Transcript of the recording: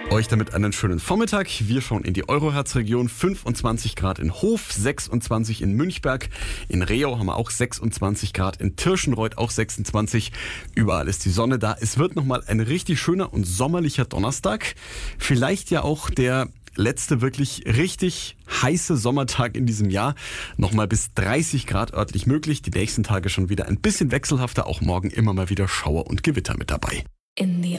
Euch damit einen schönen Vormittag. Wir schauen in die Euroherz-Region. 25 Grad in Hof, 26 in Münchberg. In Rehau haben wir auch 26 Grad. In Tirschenreuth auch 26. Überall ist die Sonne da. Es wird nochmal ein richtig schöner und sommerlicher Donnerstag. Vielleicht ja auch der letzte wirklich richtig heiße Sommertag in diesem Jahr. Nochmal bis 30 Grad örtlich möglich. Die nächsten Tage schon wieder ein bisschen wechselhafter. Auch morgen immer mal wieder Schauer und Gewitter mit dabei. In the